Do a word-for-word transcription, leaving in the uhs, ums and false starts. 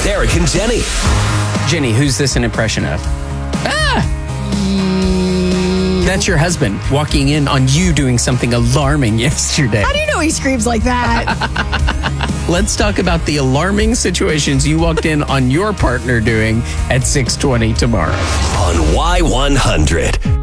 with Eric and Jenny. Jenny, who's this an impression of? Ah! That's your husband walking in on you doing something alarming yesterday. How do you know he screams like that? Let's talk about the alarming situations you walked in on your partner doing at six twenty tomorrow. On Y one hundred.